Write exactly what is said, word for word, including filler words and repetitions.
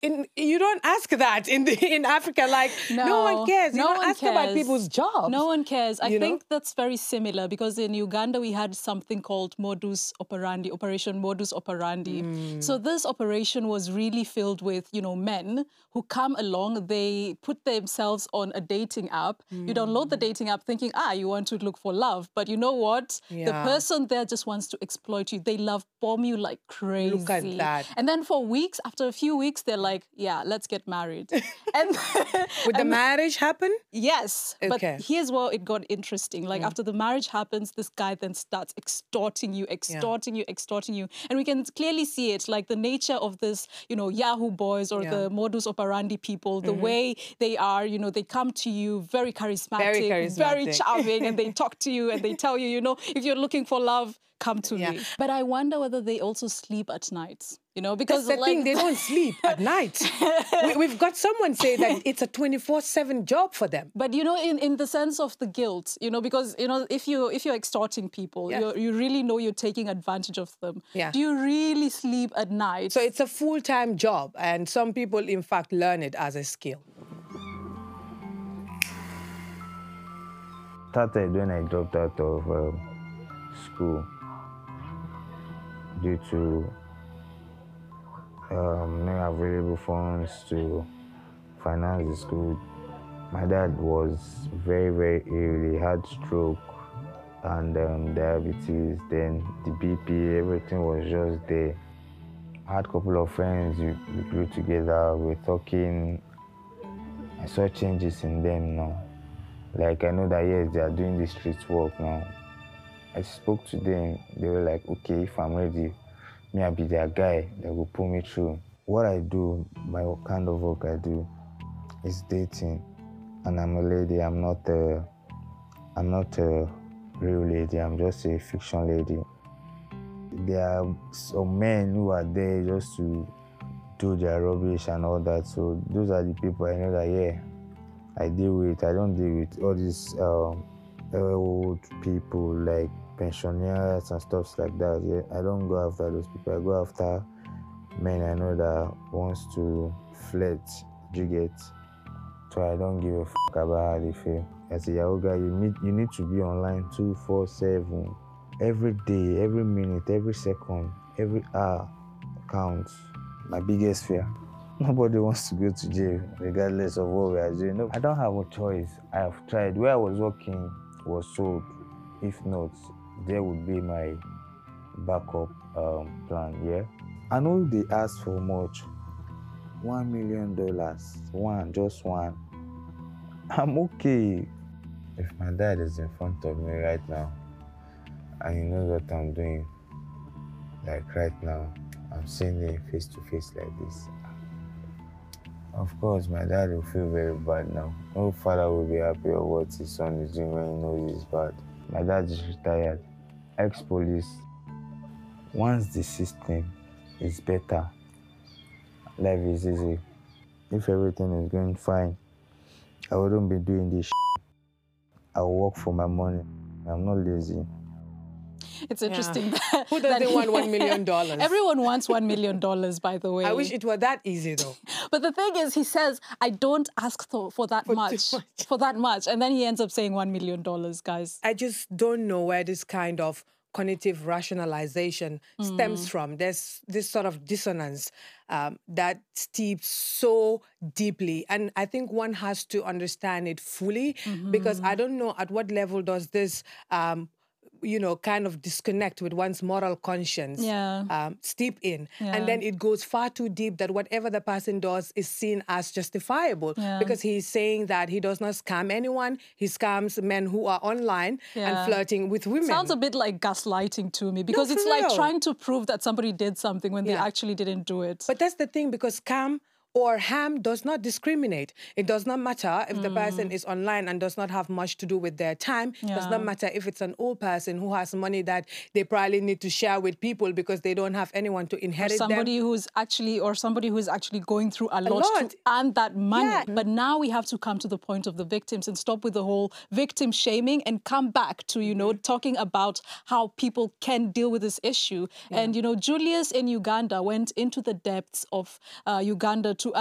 in, you don't ask that in the, in Africa. Like, no, no one cares. You no don't one ask cares. about people's jobs. No one cares. I you think know? that's very similar because in Uganda we had something called modus operandi, Operation Modus Operandi. Mm. So this operation was really filled with, you know, men who come along, they put themselves on a dating app. Mm. You download the dating app thinking, ah, you want to look for love. But you know what? Yeah. The person there just wants to exploit you. They love bomb you like crazy. Look at that. And then for weeks, after a few weeks, they're like, yeah, let's get married. and Would the and, marriage happen? Yes. Okay. But here's where it got interesting. Like, mm. after the marriage happens, this guy then starts extorting you, extorting yeah. you, extorting you. And we can clearly see it, like the nature of this, you know, Yahoo boys or yeah. the modus operandi people, the mm-hmm. way they are, you know, they come to you very charismatic, very, charismatic. very charming, and they talk to you and they tell you, you know, if you're looking for love, come to yeah. me. But I wonder whether they also sleep at night. You know, because that's the like... thing, they don't sleep at night. we, we've got someone say that it's a twenty-four seven job for them. But, you know, in, in the sense of the guilt, you know, because, you know, if, you, if you're extorting people, yeah. you're, you really know you're taking advantage of them. Yeah. Do you really sleep at night? So it's a full-time job, and some people, in fact, learn it as a skill. Started when I dropped out of um, school due to Um, no available funds to finance the school. My dad was very, very ill. He had stroke and um, diabetes, then the B P, everything was just there. I had a couple of friends, we, we grew together, we were talking. I saw changes in them now. Like, I know that, yes, they are doing the street work now. I spoke to them, they were like, okay, if I'm ready, me, I'll be their guy that will pull me through. What I do, my kind of work I do, is dating. And I'm a lady, I'm not a, I'm not a real lady, I'm just a fiction lady. There are some men who are there just to do their rubbish and all that, so those are the people I know that, yeah, I deal with. I don't deal with all these um, old people like pensioners and stuff like that. Yeah, I don't go after those people. I go after men I know that wants to flirt, you get. So I don't give a f about how they feel. As a Yahoo guy, you need you need to be online two four seven, every day, every minute, every second, every hour counts. My biggest fear. Nobody wants to go to jail, regardless of what we are doing. No, I don't have a choice. I have tried. Where I was working was sold. If not, there would be my backup um, plan, yeah? I know they ask for much. One million dollars, one, just one. I'm okay. If my dad is in front of me right now, and he knows what I'm doing, like right now, I'm seeing him face to face like this. Of course, my dad will feel very bad now. No father will be happy of what his son is doing when he knows he's bad. My dad is retired, ex-police. Once the system is better, life is easy. If everything is going fine, I wouldn't be doing this shit. I will work for my money. I'm not lazy. It's interesting. Yeah. That, Who doesn't that want one million dollars? Everyone wants one million dollars, by the way. I wish it were that easy, though. But the thing is, he says, I don't ask for, for that For much, much, for that much. And then he ends up saying one million dollars, guys. I just don't know where this kind of cognitive rationalization mm. stems from. There's this sort of dissonance um, that steeps so deeply. And I think one has to understand it fully mm-hmm. because I don't know at what level does this um, you know, kind of disconnect with one's moral conscience, yeah. um, steep in. Yeah. And then it goes far too deep that whatever the person does is seen as justifiable yeah. because he's saying that he does not scam anyone. He scams men who are online yeah. and flirting with women. Sounds a bit like gaslighting to me because no, it's real. like trying to prove that somebody did something when yeah. they actually didn't do it. But that's the thing, because scam or ham does not discriminate. It does not matter if mm. the person is online and does not have much to do with their time. It yeah. does not matter if it's an old person who has money that they probably need to share with people because they don't have anyone to inherit or somebody them. who's actually, or somebody who's actually going through a, a lot, lot to earn that money. Yeah. But now we have to come to the point of the victims and stop with the whole victim shaming and come back to, you know, talking about how people can deal with this issue. Yeah. And, you know, Julius in Uganda went into the depths of uh, Uganda